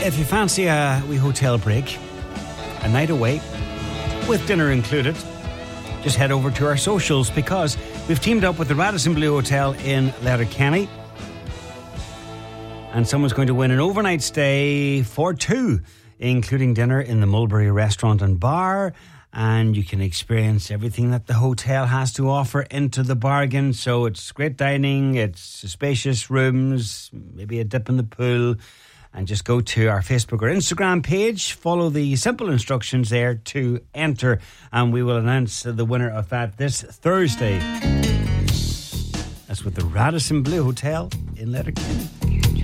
if you fancy a wee hotel break, a night away, with dinner included, just head over to our socials because we've teamed up with the Radisson Blu Hotel in Letterkenny. And someone's going to win an overnight stay for two, including dinner in the Mulberry Restaurant and Bar. And you can experience everything that the hotel has to offer into the bargain. So it's great dining, it's spacious rooms, maybe a dip in the pool. And just go to our Facebook or Instagram page, follow the simple instructions there to enter. And we will announce the winner of that this Thursday. That's with the Radisson Blu Hotel in Letterkenny.